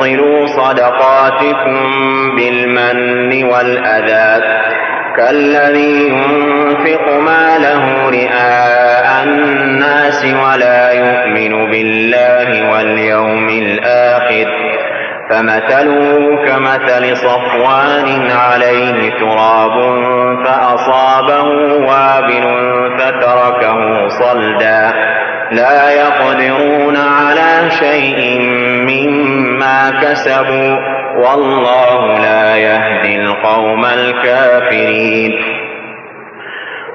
تبطلوا صدقاتكم بالمن والأذى كالذي ينفق ماله رئاء الناس ولا يؤمن بالله واليوم الآخر فمثله كمثل صفوان عليه تراب فأصابه وابل فتركه صلدا لا يقدرون على شيء مما كسبوا والله لا يهدي القوم الكافرين.